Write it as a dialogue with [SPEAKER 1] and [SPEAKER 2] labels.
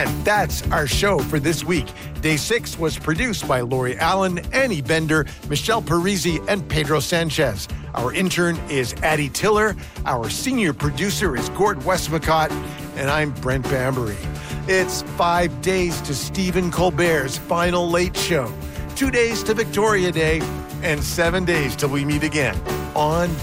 [SPEAKER 1] And that's our show for this week. Day 6 was produced by Lori Allen, Annie Bender, Michelle Parisi, and Pedro Sanchez. Our intern is Addie Tiller. Our senior producer is Gord Westmacott. And I'm Brent Bambury. It's 5 days to Stephen Colbert's final late show, 2 days to Victoria Day, and 7 days till we meet again on